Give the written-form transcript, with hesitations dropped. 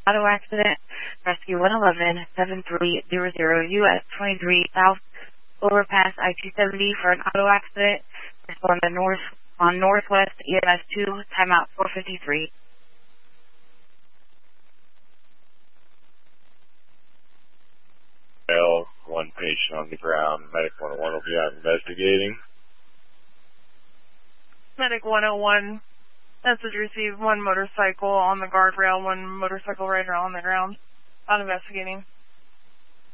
auto accident. Rescue 111, 7300 US 23 South, overpass I-270 for an auto accident. Respond on Northwest EMS 2, timeout 453. One patient on the ground. Medic 101 will be out investigating. Medic 101, message received. One motorcycle on the guardrail, one motorcycle rider on the ground. Out investigating.